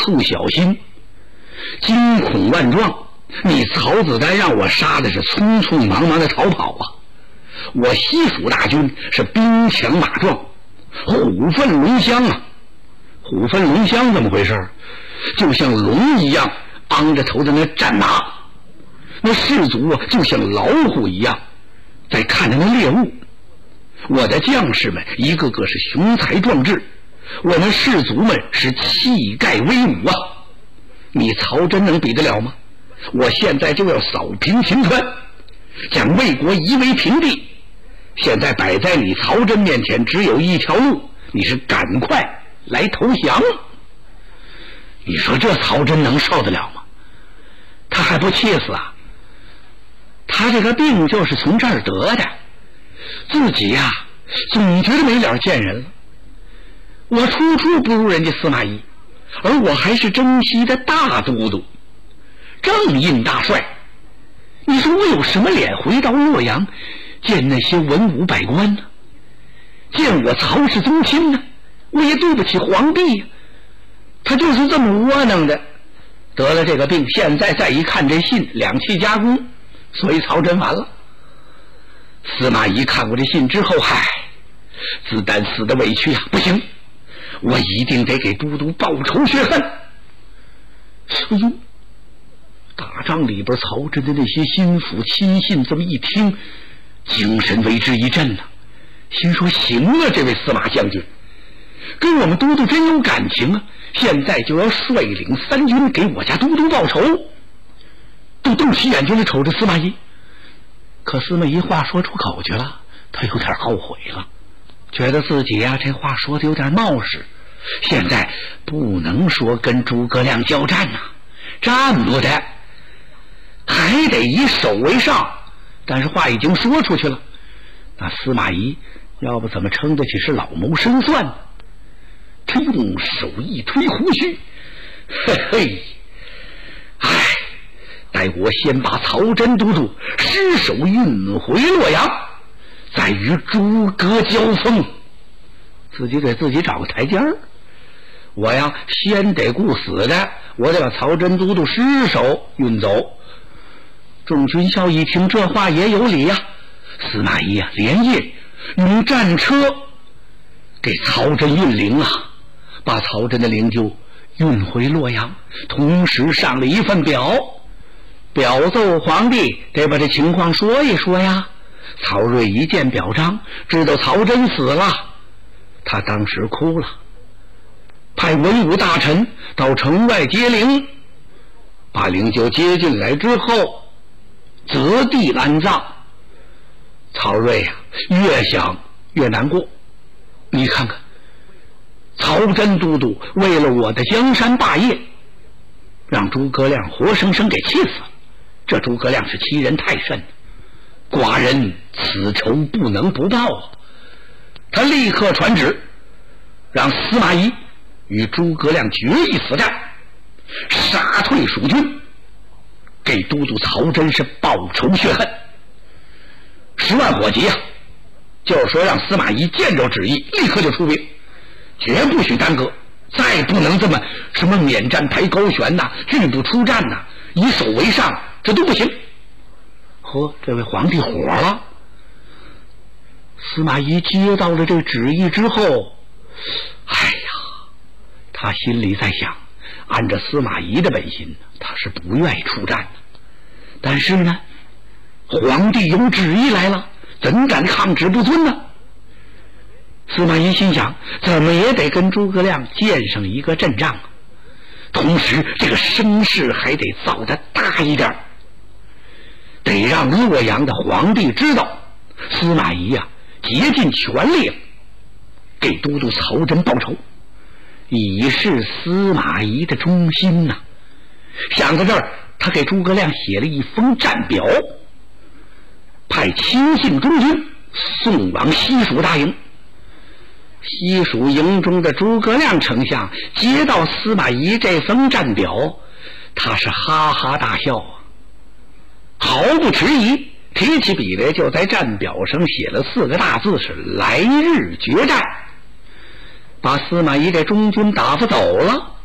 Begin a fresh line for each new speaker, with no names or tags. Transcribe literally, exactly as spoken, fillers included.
处小心，惊恐万状。你曹子丹让我杀的是匆匆忙忙的逃跑啊！我西蜀大军是兵强马壮，虎奋龙骧啊！虎奋龙骧怎么回事？就像龙一样昂着头在那战马，那士卒啊就像老虎一样在看着那猎物。我的将士们一个个是雄才壮志，我们士卒们是气概威武啊！你曹真能比得了吗？我现在就要扫平秦川，将魏国夷为平地。现在摆在你曹真面前只有一条路，你是赶快来投降。你说这曹真能受得了吗？他还不气死啊？他这个病就是从这儿得的，自己呀、啊、总觉得没脸见人了。我处处不如人家司马懿，而我还是征西的大都督，正印大帅。你说我有什么脸回到洛阳见那些文武百官呢？见我曹氏宗亲呢？我也对不起皇帝呀、啊。他就是这么窝囊的，得了这个病，现在再一看这信，两气加工，所以曹真完了。司马懿看过这信之后，嗨，子丹死的委屈呀、啊，不行，我一定得给都督报仇雪恨。哎呦，大帐里边曹真的那些心腹亲信这么一听，精神为之一振呐、啊，心说行了，这位司马将军跟我们都督真有感情啊，现在就要率领三军给我家都督报仇。都瞪起眼睛来瞅着司马懿，可司马懿话说出口去了，他有点后悔了，觉得自己呀、啊、这话说的有点冒失，现在不能说跟诸葛亮交战呐、啊，战不得，还得以守为上。但是话已经说出去了，那司马懿要不怎么称得起是老谋深算呢？他用手一推胡须，嘿嘿，唉，待我先把曹真都督失手运回洛阳，再与诸葛交锋。自己给自己找个台阶儿。我呀，先得顾死的，我得把曹真都督失手运走。众军校一听这话也有理呀、啊，司马懿啊，连夜用战车给曹真运灵啊，把曹真的灵柩运回洛阳，同时上了一份表，表奏皇帝得把这情况说一说呀。曹睿一见表彰，知道曹真死了，他当时哭了，派文武大臣到城外接灵，把灵柩接进来之后择地安葬。曹睿呀、啊，越想越难过。你看看，曹真都督为了我的江山霸业，让诸葛亮活生生给气死了。这诸葛亮是欺人太甚，寡人此仇不能不报啊！他立刻传旨，让司马懿与诸葛亮决一死战，杀退蜀军，给都督曹真是报仇雪恨。十万火急啊，就是说让司马懿见着旨意立刻就出兵，绝不许耽搁，再不能这么什么免战牌高悬呐、啊，拒不出战呐、啊，以守为上，这都不行。呵，这位皇帝火了。司马懿接到了这旨意之后，哎呀，他心里在想，按照司马懿的本心，他是不愿意出战的，但是呢，皇帝有旨意来了，怎敢抗旨不遵呢？司马懿心想，怎么也得跟诸葛亮见上一个阵仗啊，同时这个声势还得造得大一点，得让洛阳的皇帝知道司马懿呀、啊、竭尽全力给都督曹真报仇，以示司马懿的忠心呐、啊。想到这儿，他给诸葛亮写了一封战表，派亲信中军送往西蜀大营。西蜀营中的诸葛亮丞相接到司马懿这封战表，他是哈哈大笑啊，毫不迟疑，提起笔来就在战表上写了四个大字，是来日决战，把司马懿这中军打发走了。